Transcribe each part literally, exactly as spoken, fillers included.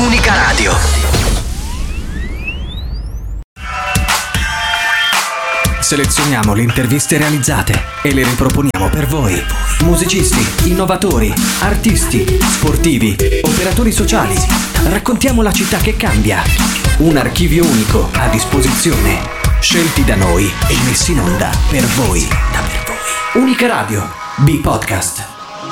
Unica Radio. Selezioniamo le interviste realizzate e le riproponiamo per voi. Musicisti, innovatori, artisti, sportivi, operatori sociali. Raccontiamo la città che cambia. Un archivio unico a disposizione. Scelti da noi e messi in onda per voi. Unica Radio, B-Podcast.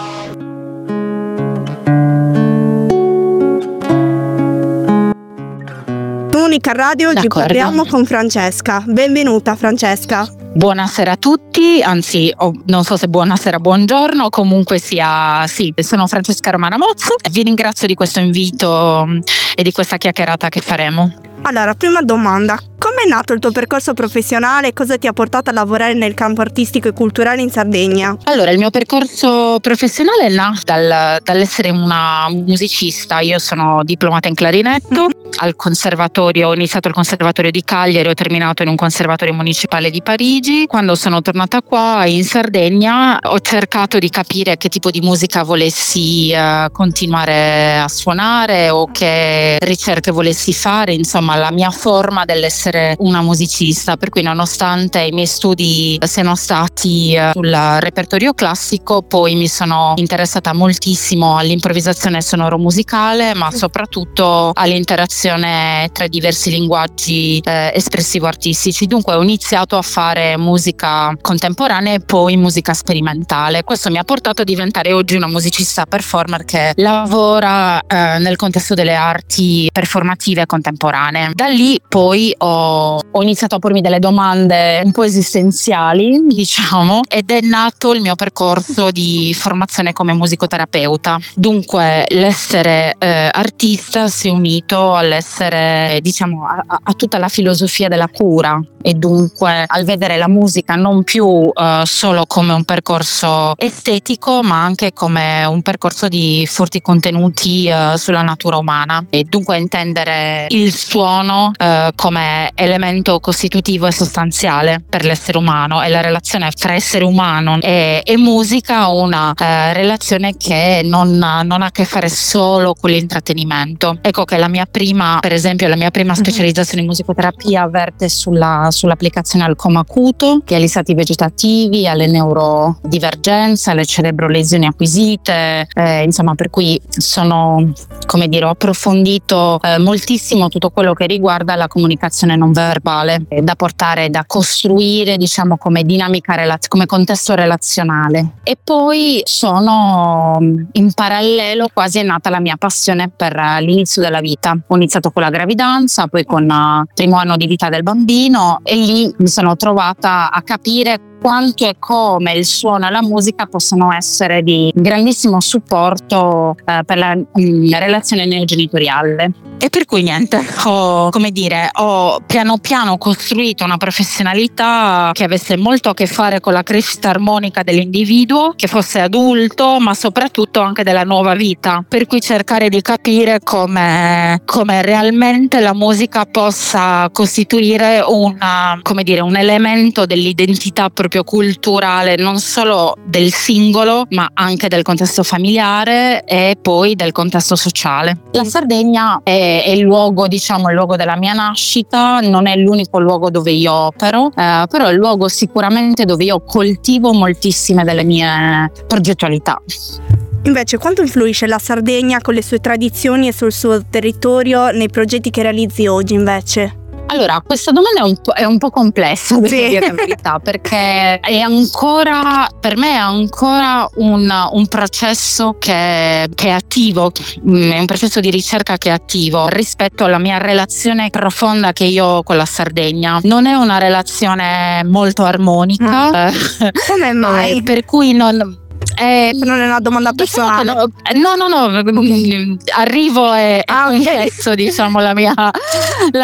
Unica Radio, oggi D'accordo. parliamo con Francesca. Benvenuta Francesca. Buonasera a tutti, anzi oh, non so se buonasera, buongiorno, comunque sia, sì, sono Francesca Romana Mozzo e vi ringrazio di questo invito e di questa chiacchierata che faremo. Allora, prima domanda, come è nato il tuo percorso professionale e cosa ti ha portato a lavorare nel campo artistico e culturale in Sardegna? Allora, il mio percorso professionale è nato dal, dall'essere una musicista. Io sono diplomata in clarinetto, al conservatorio, ho iniziato al conservatorio di Cagliari, ho terminato in un conservatorio municipale di Parigi. Quando sono tornata qua in Sardegna ho cercato di capire che tipo di musica volessi uh, continuare a suonare o che ricerche volessi fare, insomma la mia forma dell'essere una musicista, per cui nonostante i miei studi siano stati uh, sul repertorio classico, poi mi sono interessata moltissimo all'improvvisazione sonoro-musicale, ma soprattutto all'interazione tra i diversi linguaggi eh, espressivo-artistici. Dunque ho iniziato a fare musica contemporanea e poi musica sperimentale. Questo mi ha portato a diventare oggi una musicista performer che lavora eh, nel contesto delle arti performative contemporanee. Da lì poi ho, ho iniziato a pormi delle domande un po' esistenziali, diciamo, ed è nato il mio percorso di formazione come musicoterapeuta. Dunque l'essere eh, artista si è unito all'essere, diciamo, a, a tutta la filosofia della cura, e dunque al vedere la musica non più uh, solo come un percorso estetico, ma anche come un percorso di forti contenuti uh, sulla natura umana, e dunque intendere il suono uh, come elemento costitutivo e sostanziale per l'essere umano, e la relazione tra essere umano e, e musica una uh, relazione che non, non ha a che fare solo con l'intrattenimento. Ecco che la mia prima, per esempio la mia prima specializzazione in musicoterapia verte sulla sull'applicazione al coma acuto, che agli stati vegetativi, alle neurodivergenze, alle cerebrolesioni acquisite, eh, insomma, per cui sono, come dire, ho approfondito eh, moltissimo tutto quello che riguarda la comunicazione non verbale, eh, da portare, da costruire, diciamo, come dinamica, relaz- come contesto relazionale. E poi sono in parallelo, quasi è nata la mia passione per uh, l'inizio della vita. Ho iniziato con la gravidanza, poi con il uh, primo anno di vita del bambino, e lì mi sono trovata a capire quanto e come il suono e la musica possono essere di grandissimo supporto eh, per la mh, relazione neogenitoriale. E per cui niente, ho, come dire, ho piano piano costruito una professionalità che avesse molto a che fare con la crescita armonica dell'individuo, che fosse adulto, ma soprattutto anche della nuova vita. Per cui cercare di capire come, come realmente la musica possa costituire una, come dire, un elemento dell'identità propria culturale, non solo del singolo ma anche del contesto familiare e poi del contesto sociale. La Sardegna è, è il luogo, diciamo, il luogo della mia nascita, non è l'unico luogo dove io opero, eh, però è il luogo sicuramente dove io coltivo moltissime delle mie progettualità. Invece, quanto influisce la Sardegna con le sue tradizioni e sul suo territorio nei progetti che realizzi oggi invece? Allora, questa domanda è un po', è un po' complessa, devo sì. dire la verità, perché è ancora, per me è ancora un, un processo che, che è attivo, è un processo di ricerca che è attivo rispetto alla mia relazione profonda che io ho con la Sardegna. Non è una relazione molto armonica. Mm. Come mai? Per cui non... Eh, non è una domanda personale. No, no, no, no. Arrivo e ah, confesso, okay. diciamo, la mia, la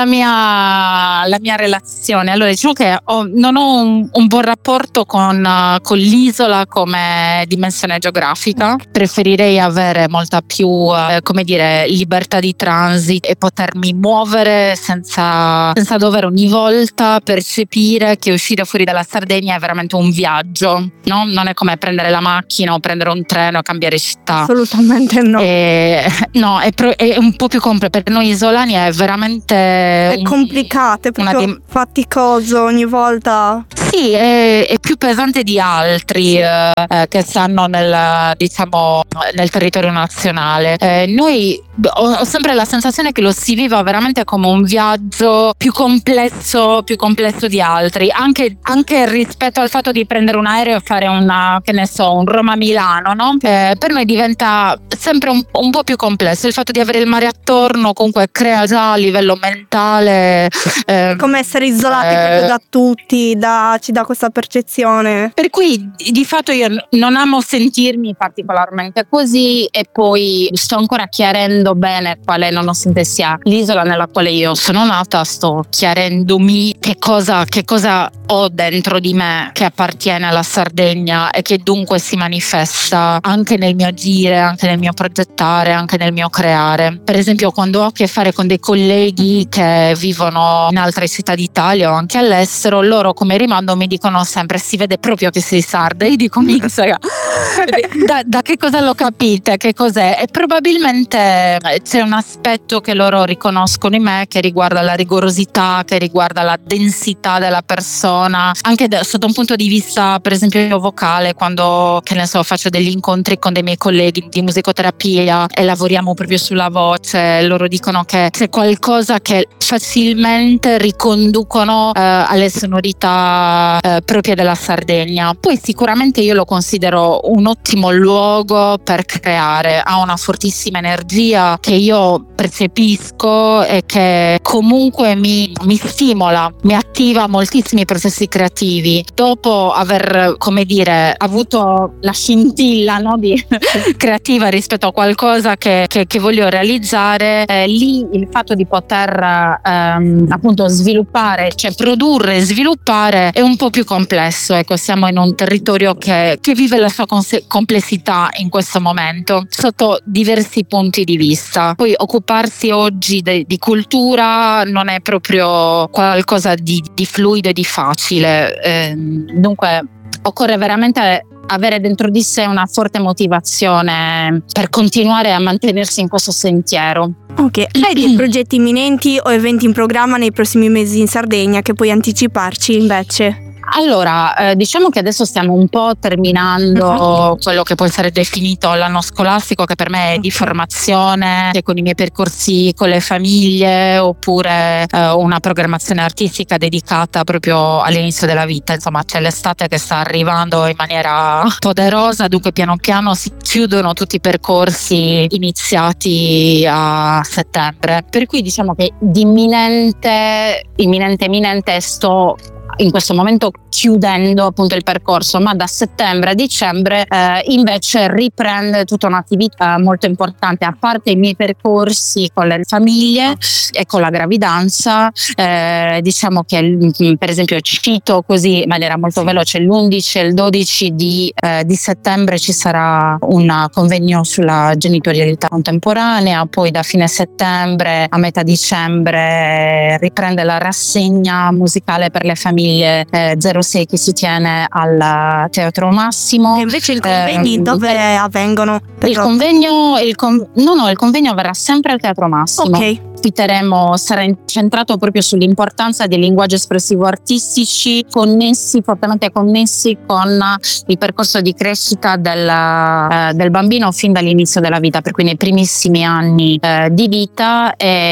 mia, la mia relazione. Allora, diciamo che ho, non ho un, un buon rapporto con, uh, con l'isola come dimensione geografica. Preferirei avere molta più, uh, come dire, libertà di transito e potermi muovere senza, senza dover ogni volta percepire che uscire fuori dalla Sardegna è veramente un viaggio, no? Non è come prendere la macchina macchina o prendere un treno e cambiare città. Assolutamente no. E, no, è, pro, è un po' più complicato. Per noi isolani è veramente è complicato, è proprio dim- faticoso ogni volta. Sì, è, è più pesante di altri eh, che stanno nel, diciamo, nel territorio nazionale. Eh, noi ho, ho sempre la sensazione che lo si viva veramente come un viaggio più complesso, più complesso di altri, anche, anche rispetto al fatto di prendere un aereo e fare una, che ne so, un Roma-Milano, no? Eh, per noi diventa sempre un, un po' più complesso. Il fatto di avere il mare attorno comunque crea già a livello mentale eh, come essere isolati eh, proprio da tutti, da, ci dà questa percezione. Per cui di fatto io non amo sentirmi particolarmente così, e poi sto ancora chiarendo bene quale, nonostante sia l'isola nella quale io sono nata, sto chiarendomi che cosa, che cosa ho dentro di me che appartiene alla Sardegna e che dunque si manifesta anche nel mio agire, anche nel mio progettare, anche nel mio creare. Per esempio, quando ho a che fare con dei colleghi che vivono in altre città d'Italia o anche all'estero, loro come rimando mi dicono sempre: si vede proprio che sei sarda. E io dico: da, da che cosa lo capite? Che cos'è? E probabilmente c'è un aspetto che loro riconoscono in me, che riguarda la rigorosità, che riguarda la densità della persona, anche da, sotto un punto di vista, per esempio, io vocale, quando, che ne so, faccio degli incontri con dei miei colleghi di musicoterapia e lavoriamo proprio sulla voce, loro dicono che c'è qualcosa che facilmente riconducono eh, alle sonorità eh, proprie della Sardegna. Poi sicuramente io lo considero un ottimo luogo per creare, ha una fortissima energia che io percepisco e che comunque mi, mi stimola, mi attiva moltissimi processi creativi. Dopo aver, come dire, avuto la scintilla, no, di creativa rispetto a qualcosa che, che, che voglio realizzare, eh, lì il fatto di poter ehm, appunto sviluppare, cioè produrre e sviluppare è un po' più complesso. Ecco, siamo in un territorio che, che vive la sua cons- complessità in questo momento sotto diversi punti di vista. Poi occuparsi oggi de- di cultura non è proprio qualcosa di, di fluido e di facile, eh, dunque occorre veramente avere dentro di sé una forte motivazione per continuare a mantenersi in questo sentiero. Ok, hai dei progetti imminenti o eventi in programma nei prossimi mesi in Sardegna che puoi anticiparci invece? Allora, eh, diciamo che adesso stiamo un po' terminando quello che può essere definito l'anno scolastico, che per me è di formazione, che con i miei percorsi con le famiglie, oppure eh, una programmazione artistica dedicata proprio all'inizio della vita. Insomma, c'è l'estate che sta arrivando in maniera poderosa, dunque piano piano si chiudono tutti i percorsi iniziati a settembre. Per cui diciamo che di imminente, imminente, imminente sto in questo momento chiudendo appunto il percorso, ma da settembre a dicembre eh, invece riprende tutta un'attività molto importante, a parte i miei percorsi con le famiglie e con la gravidanza. Eh, diciamo che per esempio cito così in maniera molto veloce: l'undici e il dodici di, eh, di settembre ci sarà un convegno sulla genitorialità contemporanea, poi da fine settembre a metà dicembre riprende la rassegna musicale per le famiglie eh, zero sei che si tiene al Teatro Massimo. E invece i convegni eh, dove avvengono? Il convegno, il con, no no il convegno avverrà sempre al Teatro Massimo. Ok. Ospiteremo, sarà incentrato proprio sull'importanza dei linguaggi espressivo artistici connessi, fortemente connessi con il percorso di crescita del, eh, del bambino fin dall'inizio della vita, per cui nei primissimi anni eh, di vita.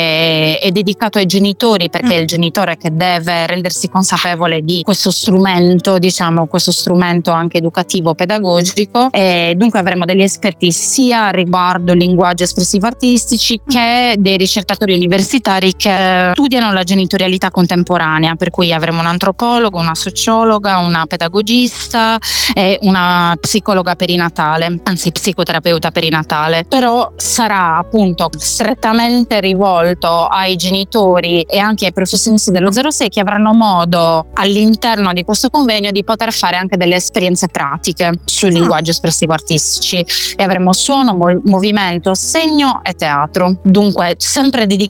È, è dedicato ai genitori, perché è il genitore che deve rendersi consapevole di questo strumento, diciamo questo strumento anche educativo pedagogico, e dunque avremo degli esperti sia riguardo linguaggi espressivo artistici che dei ricercatori universitari che studiano la genitorialità contemporanea, per cui avremo un antropologo, una sociologa, una pedagogista e una psicologa perinatale, anzi psicoterapeuta perinatale. Però sarà appunto strettamente rivolto ai genitori e anche ai professionisti dello zero sei, che avranno modo all'interno di questo convegno di poter fare anche delle esperienze pratiche sui linguaggi espressivo artistici, e avremo suono, mo- movimento, segno e teatro, dunque sempre dedicato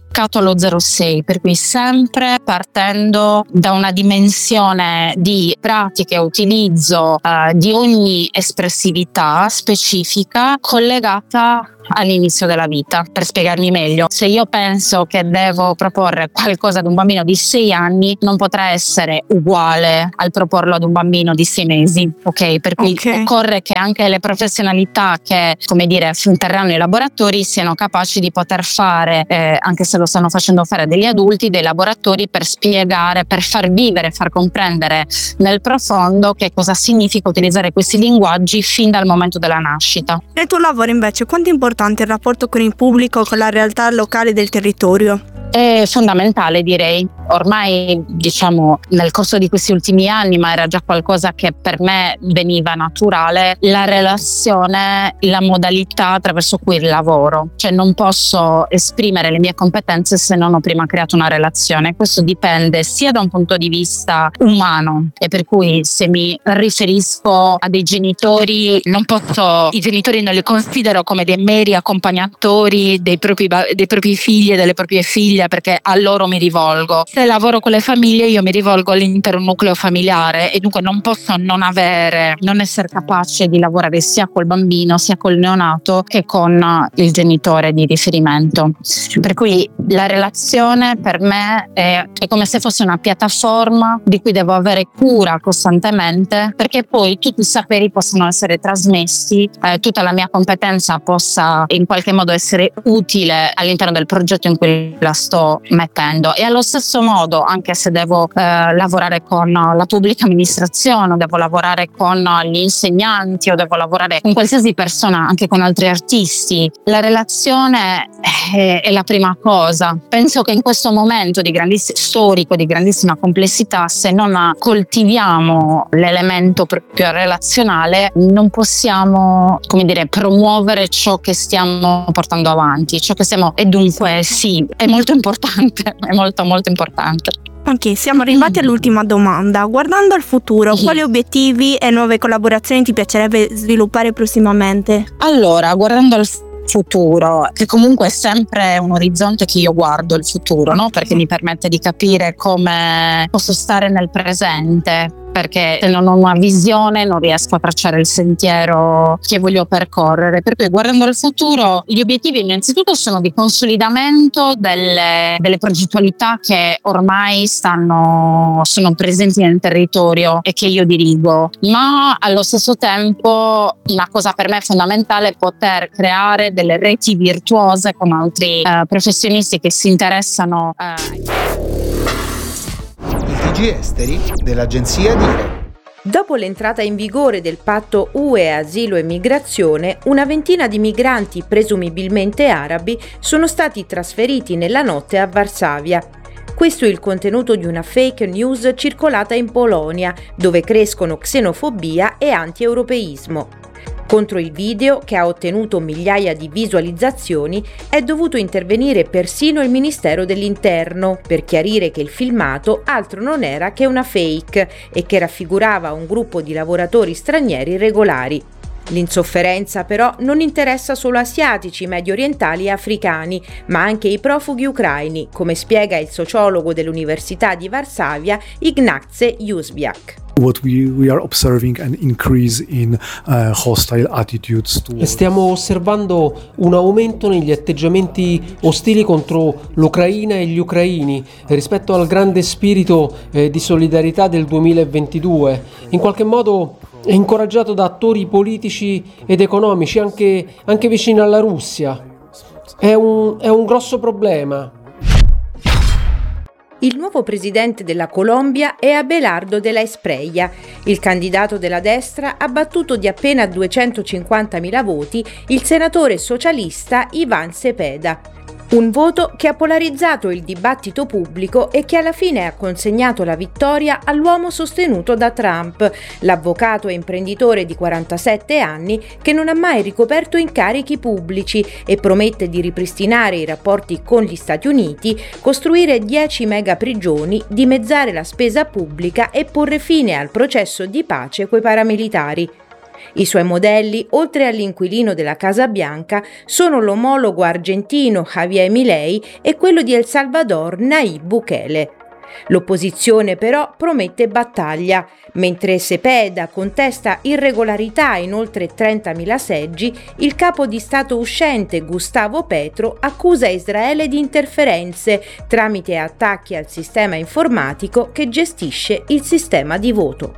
toccato lo zero sei, per cui sempre partendo da una dimensione di pratiche, utilizzo uh, di ogni espressività specifica collegata all'inizio della vita. Per spiegarmi meglio, se io penso che devo proporre qualcosa ad un bambino di sei anni, non potrà essere uguale al proporlo ad un bambino di sei mesi, ok? Per cui okay. occorre che anche le professionalità che, come dire, interranno i laboratori siano capaci di poter fare, eh, anche se lo stanno facendo fare degli adulti, dei laboratori per spiegare, per far vivere, far comprendere nel profondo che cosa significa utilizzare questi linguaggi fin dal momento della nascita. Nel tuo lavoro invece, quanto è importante il rapporto con il pubblico, con la realtà locale del territorio? È fondamentale, direi. Ormai, diciamo, nel corso di questi ultimi anni, ma era già qualcosa che per me veniva naturale, la relazione, la modalità attraverso cui lavoro. Cioè non posso esprimere le mie competenze se non ho prima creato una relazione. Questo dipende sia da un punto di vista umano, e per cui se mi riferisco a dei genitori, non posso, i genitori non li considero come dei meri accompagnatori dei propri, dei propri figli e delle proprie figlie, perché a loro mi rivolgo. Se lavoro con le famiglie, io mi rivolgo all'intero nucleo familiare, e dunque non posso non avere, non essere capace di lavorare sia col bambino, sia col neonato, che con il genitore di riferimento. Per cui la relazione per me è, è come se fosse una piattaforma di cui devo avere cura costantemente, perché poi tutti i saperi possono essere trasmessi, eh, tutta la mia competenza possa in qualche modo essere utile all'interno del progetto in cui la sto mettendo. E allo stesso modo, anche se devo eh, lavorare con la pubblica amministrazione, devo lavorare con gli insegnanti o devo lavorare con qualsiasi persona, anche con altri artisti, la relazione è, è la prima cosa. Penso che in questo momento di grandissimo storico, di grandissima complessità, se non coltiviamo l'elemento proprio relazionale, non possiamo, come dire, promuovere ciò che stiamo portando avanti, ciò che stiamo, e dunque sì, è molto importante, è molto molto importante. Ok, siamo arrivati all'ultima domanda. Guardando al futuro, quali obiettivi e nuove collaborazioni ti piacerebbe sviluppare prossimamente? Allora, guardando al futuro, che comunque è sempre un orizzonte che io guardo il futuro, no? Perché mi permette di capire come posso stare nel presente, perché se non ho una visione non riesco a tracciare il sentiero che voglio percorrere. Per cui, guardando al futuro, gli obiettivi innanzitutto sono di consolidamento delle, delle progettualità che ormai stanno, sono presenti nel territorio e che io dirigo, ma allo stesso tempo una cosa per me fondamentale è poter creare delle reti virtuose con altri eh, professionisti che si interessano eh, I T G esteri dell'agenzia Dire. Dopo l'entrata in vigore del patto U E Asilo e Migrazione, una ventina di migranti presumibilmente arabi sono stati trasferiti nella notte a Varsavia. Questo è il contenuto di una fake news circolata in Polonia, dove crescono xenofobia e anti-europeismo. Contro il video, che ha ottenuto migliaia di visualizzazioni, è dovuto intervenire persino il Ministero dell'Interno per chiarire che il filmato altro non era che una fake e che raffigurava un gruppo di lavoratori stranieri regolari. L'insofferenza però non interessa solo asiatici, medio orientali e africani, ma anche i profughi ucraini, come spiega il sociologo dell'Università di Varsavia Ignace Jusbiak. What we, we are observing an increase in uh, hostile attitudes towards... Stiamo osservando un aumento negli atteggiamenti ostili contro l'Ucraina e gli ucraini rispetto al grande spirito eh, di solidarietà del duemilaventidue, in qualche modo è incoraggiato da attori politici ed economici anche, anche vicino alla Russia. È un, è un grosso problema. Il nuovo presidente della Colombia è Abelardo de la Espriella. Il candidato della destra ha battuto di appena duecentocinquantamila voti il senatore socialista Iván Cepeda. Un voto che ha polarizzato il dibattito pubblico e che alla fine ha consegnato la vittoria all'uomo sostenuto da Trump, l'avvocato e imprenditore di quarantasette anni che non ha mai ricoperto incarichi pubblici e promette di ripristinare i rapporti con gli Stati Uniti, costruire dieci mega prigioni, dimezzare la spesa pubblica e porre fine al processo di pace coi paramilitari. I suoi modelli, oltre all'inquilino della Casa Bianca, sono l'omologo argentino Javier Milei e quello di El Salvador Nayib Bukele. L'opposizione però promette battaglia. Mentre Cepeda contesta irregolarità in oltre trentamila seggi, il capo di Stato uscente Gustavo Petro accusa Israele di interferenze tramite attacchi al sistema informatico che gestisce il sistema di voto.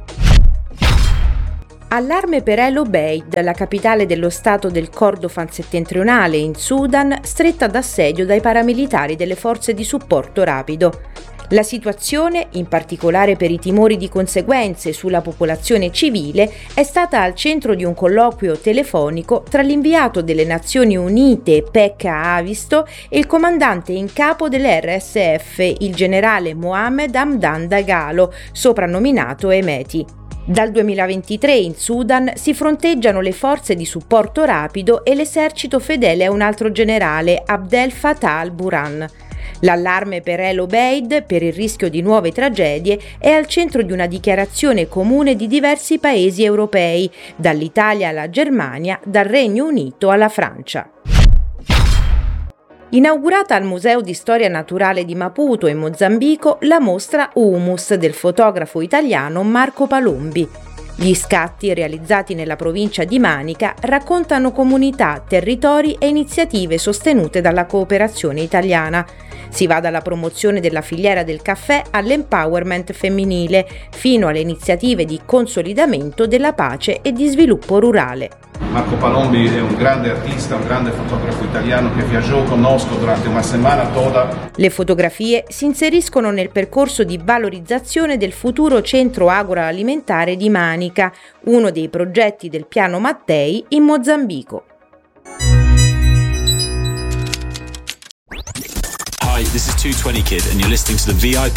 Allarme per El Obeid, la capitale dello stato del Kordofan settentrionale in Sudan, stretta d'assedio dai paramilitari delle forze di supporto rapido. La situazione, in particolare per i timori di conseguenze sulla popolazione civile, è stata al centro di un colloquio telefonico tra l'inviato delle Nazioni Unite Pekka Avisto e il comandante in capo dell'R S F, il generale Mohammed Hamdan Dagalo, soprannominato Hemeti. Dal duemilaventitré in Sudan si fronteggiano le forze di supporto rapido e l'esercito fedele a un altro generale, Abdel Fattah al-Burhan. L'allarme per El Obeid, per il rischio di nuove tragedie, è al centro di una dichiarazione comune di diversi paesi europei, dall'Italia alla Germania, dal Regno Unito alla Francia. Inaugurata al Museo di Storia Naturale di Maputo in Mozambico la mostra Humus del fotografo italiano Marco Palombi. Gli scatti realizzati nella provincia di Manica raccontano comunità, territori e iniziative sostenute dalla cooperazione italiana. Si va dalla promozione della filiera del caffè all'empowerment femminile, fino alle iniziative di consolidamento della pace e di sviluppo rurale. Marco Palombi è un grande artista, un grande fotografo italiano che viaggiò con Nosco durante una settimana toda. Le fotografie si inseriscono nel percorso di valorizzazione del futuro centro agroalimentare di Manica, uno dei progetti del Piano Mattei in Mozambico. Hi, this is two twenty Kid and you're listening to the V I P